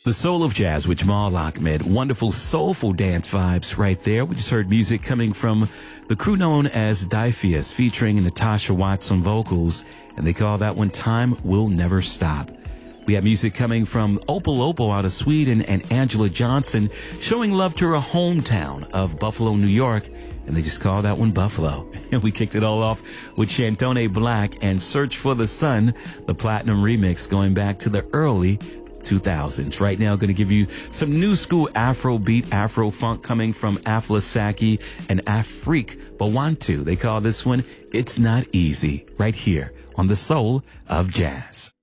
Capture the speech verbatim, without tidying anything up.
The Soul of Jazz with Jamal Ahmed. Wonderful, soulful dance vibes right there. We just heard music coming from the crew known as Diphius, featuring Natasha Watts on vocals, and they call that one Time Will Never Stop. We have music coming from Opal Opal out of Sweden and Angela Johnson, showing love to her hometown of Buffalo, New York, and they just call that one Buffalo. And we kicked it all off with Chantone Black and Search for the Sun, the platinum remix going back to the early two thousands. Right now, going to give you some new school Afro beat, Afro funk coming from Afla Saki and Afrique Bawantu. They call this one It's Not Easy, right here on the Soul of Jazz.